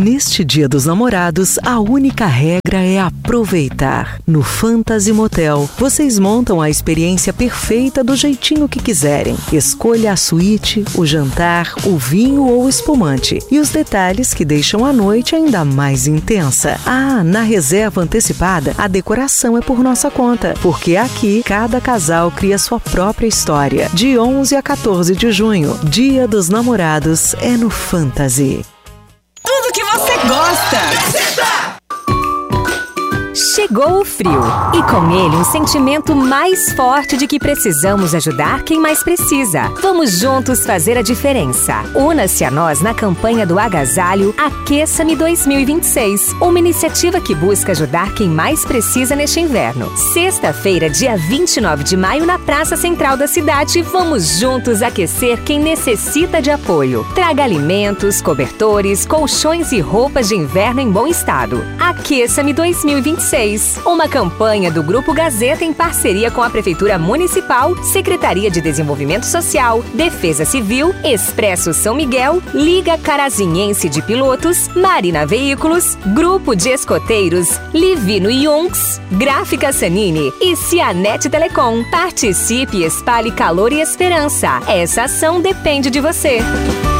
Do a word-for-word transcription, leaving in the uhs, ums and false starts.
Neste Dia dos Namorados, a única regra é aproveitar. No Fantasy Motel, vocês montam a experiência perfeita do jeitinho que quiserem. Escolha a suíte, o jantar, o vinho ou o espumante. E os detalhes que deixam a noite ainda mais intensa. Ah, na reserva antecipada, a decoração é por nossa conta. Porque aqui, cada casal cria sua própria história. De onze a quatorze de junho, Dia dos Namorados é no Fantasy. Tudo que você gosta. Chegou o frio e com ele um sentimento mais forte de que precisamos ajudar quem mais precisa. Vamos juntos fazer a diferença. Una-se a nós na campanha do agasalho Aqueça-me dois mil e vinte e seis, uma iniciativa que busca ajudar quem mais precisa neste inverno. Sexta-feira, dia vinte e nove de maio, na Praça Central da cidade, vamos juntos aquecer quem necessita de apoio. Traga alimentos, cobertores, colchões e roupas de inverno em bom estado. Aqueça-me dois mil e vinte e seis. Uma campanha do Grupo Gazeta em parceria com a Prefeitura Municipal, Secretaria de Desenvolvimento Social, Defesa Civil, Expresso São Miguel, Liga Carazinhense de Pilotos, Marina Veículos, Grupo de Escoteiros, Livino Yunks, Gráfica Sanini e Cianet Telecom. Participe e espalhe calor e esperança. Essa ação depende de você.